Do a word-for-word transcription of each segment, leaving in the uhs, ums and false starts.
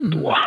då. Mm.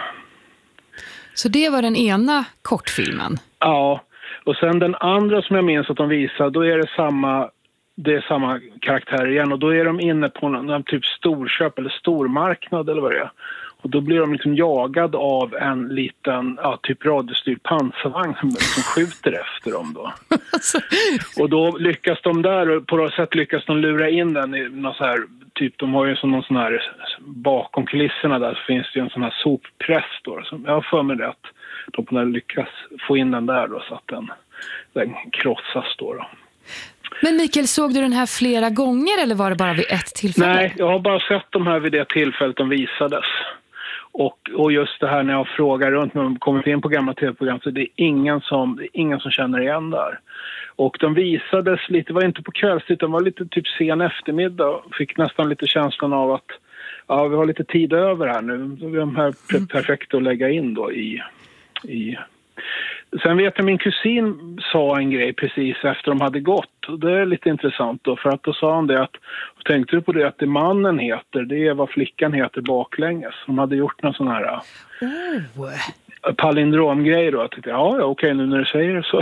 Så det var den ena kortfilmen? Ja, och sen den andra som jag minns att de visar, då är det samma, det är samma karaktär igen. Och då är de inne på någon, någon typ storköp eller stormarknad eller vad det är. Och då blir de liksom jagad av en liten, ja, typ radiostyrd pansarvagn som, som skjuter efter dem då. Och då lyckas de där, och på något sätt lyckas de lura in den i någon så här, typ de har ju som någon sån här, bakom kulisserna där så finns det ju en sån här soppress då. Så jag har för mig det att de på lyckas få in den där då så att den, den krossas då då. Men Mikael, såg du den här flera gånger eller var det bara vid ett tillfälle? Nej, jag har bara sett de här vid det tillfället de visades. Och, och just det här när jag frågar runt när de kommit in på gamla tv-program så det är ingen som, det är ingen som känner igen där. Och de visades lite, var inte på kvällstid, de var lite typ sen eftermiddag. Fick nästan lite känslan av att ja, vi har lite tid över här nu. Så vi är de här perfekta att lägga in då i... i. Sen vet jag min kusin sa en grej precis efter de hade gått. Och det är lite intressant då, för att då sa han det att, tänkte du på det att det mannen heter, det är vad flickan heter baklänges. De hade gjort någon sån här oh. palindromgrej då. Jag tänkte, ja, ja okej nu när du säger det så.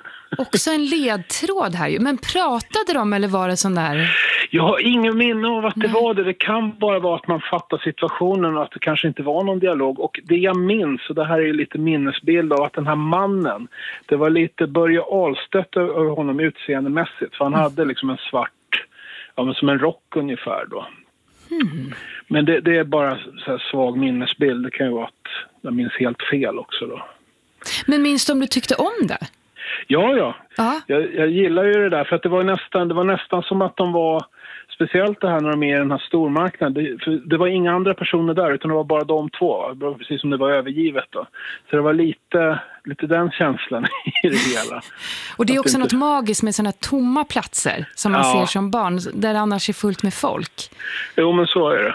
Också en ledtråd här ju. Men pratade de eller var det sån där? Jag har ingen minne av att det Nej. var det. Det kan bara vara att man fattar situationen och att det kanske inte var någon dialog. Och det jag minns, och det här är lite minnesbild av att den här mannen, det var lite Börje Ahlstedt över honom utseendemässigt. För han mm. hade liksom en svart, ja men som en rock ungefär då. Mm. Men det, det är bara så här svag minnesbild. Det kan ju vara att jag minns helt fel också då. Men minns du om du tyckte om det? Ja, ja. Jag, jag gillar ju det där för att det var nästan, det var nästan som att de var, speciellt det här när de är i den här stormarknaden, det, för det var inga andra personer där utan det var bara de två, precis som det var övergivet då. Så det var lite, lite den känslan i det hela. Och det är också inte... något magiskt med sådana tomma platser som man ja. ser som barn, där det annars är fullt med folk. Jo, men så är det.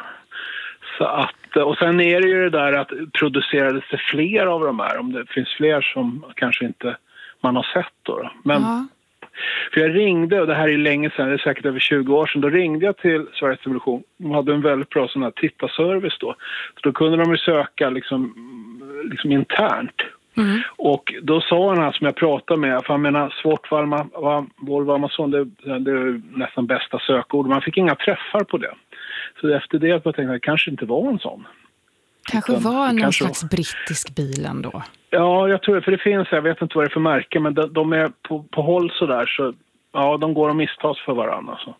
Så att, och sen är det ju det där att producerades det fler av de här, om det finns fler som kanske inte man har sett då. Men, ja. För jag ringde, och det här är länge sedan, det är säkert över tjugo år sedan, då ringde jag till Sveriges Television. De hade en väldigt bra sån här tittarservice då. Så då kunde de ju söka liksom, liksom internt. Mm. Och då sa han här som jag pratade med, för han menar Svartvalma, Volvo Amazon, det, det är nästan bästa sökord. Man fick inga träffar på det. Så efter det jag tänkte att det kanske inte var en sån. Kanske var någon kanske slags var... brittisk bil ändå. Ja, jag tror det. För det finns, jag vet inte vad det är för märke, men de, de är på, på håll så där. Så ja, de går och misstas för varandra. Så.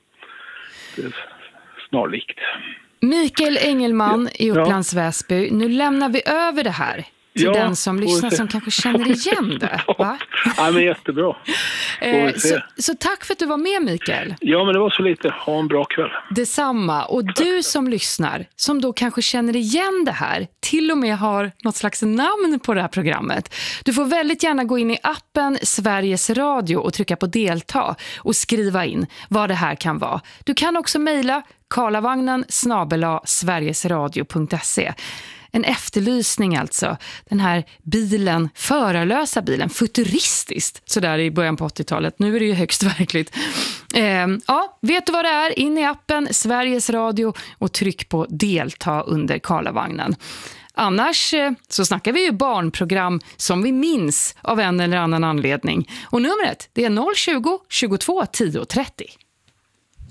Det är snarlikt. Mikael Engelman ja. i Upplands Väsby. Nu lämnar vi över det här till ja, den som lyssnar som kanske känner igen det. Va? Ja, men jättebra. Eh, så, så tack för att du var med, Mikael. Ja, men det var så lite. Ha en bra kväll. Detsamma. Och du som lyssnar, som då kanske känner igen det här, till och med har något slags namn på det här programmet. Du får väldigt gärna gå in i appen Sveriges Radio och trycka på delta och skriva in vad det här kan vara. Du kan också mejla karlavagnen snabel-a sverigesradio punkt se. En efterlysning alltså. Den här bilen, förarlösa bilen, futuristiskt sådär i början på åttiotalet. Nu är det ju högst verkligt. Eh, ja, vet du vad det är? In i appen Sveriges Radio och tryck på delta under Karlavagnen. Annars eh, så snackar vi ju barnprogram som vi minns av en eller annan anledning. Och numret det är noll tjugo, tjugotvå, tio trettio.